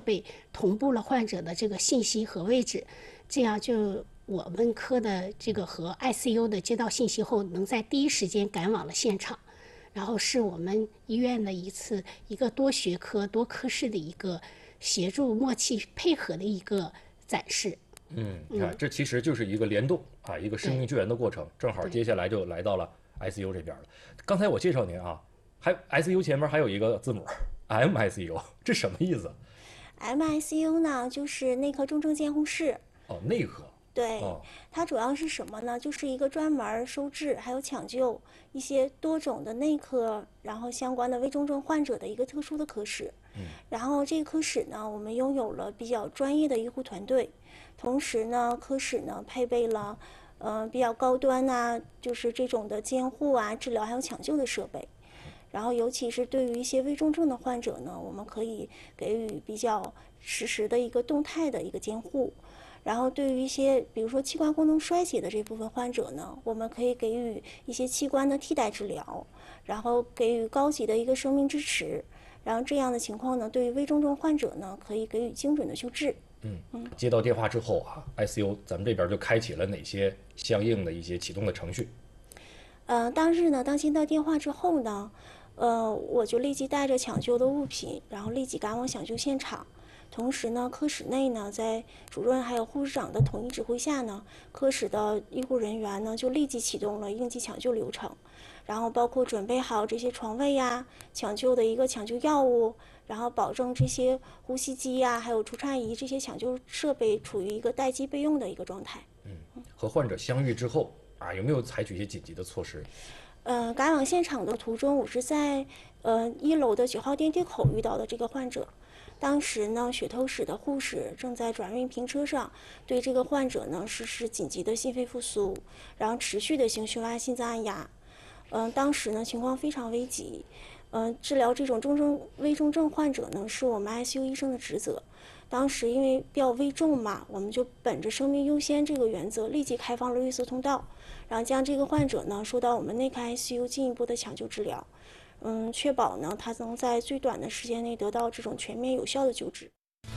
备同步了患者的这个信息和位置，这样就我们科的这个和 ICU 的接到信息后，能在第一时间赶往了现场，然后是我们医院的一个多学科多科室的一个协助默契配合的一个展示。 你看，这其实就是一个联动啊，一个生命救援的过程。正好接下来就来到了 ICU 这边了。刚才我介绍您啊，还 ICU 前面还有一个字母 MICU， 这什么意思 ？MICU 呢，就是内科重症监护室。 哦，内科。 对，它主要是什么呢？就是一个专门收治还有抢救一些多种的内科，然后相关的危重症患者的一个特殊的科室。然后这个科室呢，我们拥有了比较专业的医护团队，同时呢，科室呢配备了比较高端啊，就是这种的监护啊、治疗还有抢救的设备。然后尤其是对于一些危重症的患者呢，我们可以给予比较实时的一个动态的一个监护。然后对于一些比如说器官功能衰竭的这部分患者呢，我们可以给予一些器官的替代治疗，然后给予高级的一个生命支持。然后这样的情况呢，对于危重症患者呢，可以给予精准的救治。 接到电话之后啊 ，ICU 咱们这边就开启了哪些相应的一些启动的程序？ 当日呢，当接到电话之后呢，我就立即带着抢救的物品，然后立即赶往抢救现场。同时呢，科室内呢，在主任还有护士长的统一指挥下呢，科室的医护人员呢就立即启动了应急抢救流程，然后包括准备好这些床位呀、抢救的一个抢救药物，然后保证这些呼吸机呀、还有除颤仪这些抢救设备处于一个待机备用的一个状态。 和患者相遇之后啊，有没有采取一些紧急的措施？ 赶往现场的途中，我是在1楼的9号电梯口遇到的这个患者。当时呢，血透室的护士正在转运平车上对这个患者呢实施紧急的心肺复苏，然后持续的行胸挖心脏按压。当时呢情况非常危急，治疗这种危重症患者呢是我们 ICU 医生的职责。当时因为比较危重嘛，我们就本着生命优先这个原则，立即开放了绿色通道，然后将这个患者呢送到我们内科 ICU 进一步的抢救治疗。确保呢他能在最短的时间内得到这种全面有效的救治。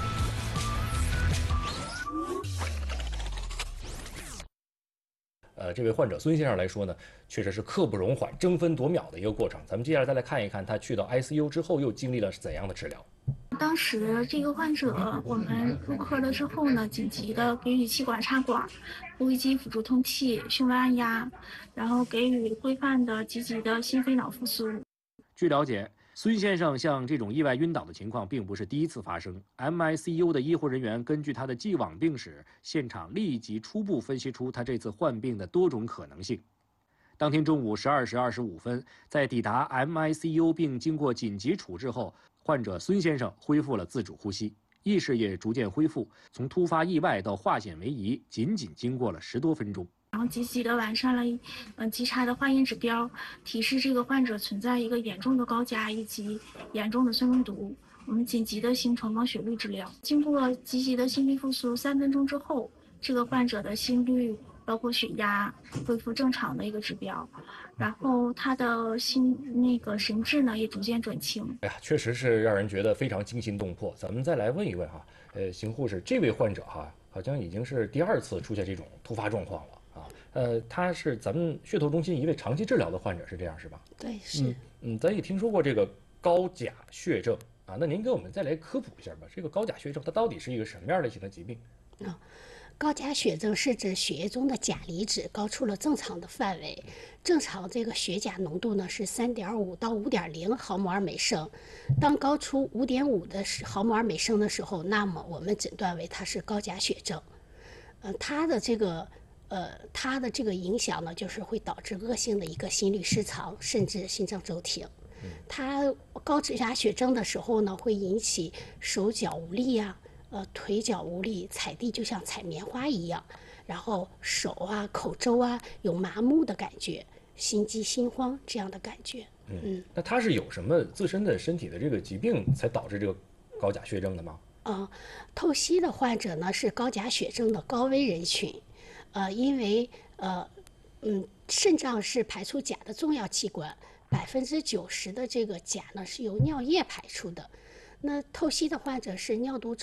这位患者孙先生来说呢，确实是刻不容缓、争分夺秒的一个过程。咱们接下来再来看一看他去到 ICU 之后又经历了怎样的治疗。 当时这个患者我们入科了之后呢，紧急的给予气管插管、呼吸机辅助通气、胸外按压，然后给予规范的积极的心肺脑复苏。 据了解，孙先生像这种意外晕倒的情况并不是第一次发生。MICU 的医护人员根据他的既往病史，现场立即初步分析出他这次患病的多种可能性。当天中午12时25分，在抵达 MICU 并经过紧急处置后，患者孙先生恢复了自主呼吸，意识也逐渐恢复。从突发意外到化险为夷，仅经过了10多分钟。 然后积极的完善了基查的化验指标，提示这个患者存在一个严重的高钾以及严重的酸中毒。我们紧急的形成了血滤治疗。经过积极的心肺复苏3分钟之后，这个患者的心率包括血压恢复正常的一个指标，然后他的神志呢也逐渐转清。 哎呀，确实是让人觉得非常惊心动魄。咱们再来问一问哈，邢护士，这位患者哈，好像已经是第2次出现这种突发状况了。他是咱们血透中心一位长期治疗的患者，是这样是吧？ 对，是。 咱也听说过这个高钾血症啊，那您给我们再来科普一下吧。这个高钾血症它到底是一个什么样类型的疾病？ 高钾血症是指血液中的钾离子高出了正常的范围，正常这个血钾浓度呢是3.5到5.0毫摩尔每升，当高出5.5的毫摩尔每升的时候，那么我们诊断为它是高钾血症。它的这个影响呢，就是会导致恶性的一个心律失常，甚至心脏骤停。它高钾血症的时候呢，会引起手脚无力呀，腿脚无力，踩地就像踩棉花一样，然后手啊、口周啊有麻木的感觉，心悸、心慌这样的感觉。 那他是有什么自身的身体的这个疾病才导致这个高钾血症的吗？ 透析的患者呢是高钾血症的高危人群，因为肾脏是排出钾的重要器官，90%的这个钾呢是由尿液排出的。那透析的患者是尿毒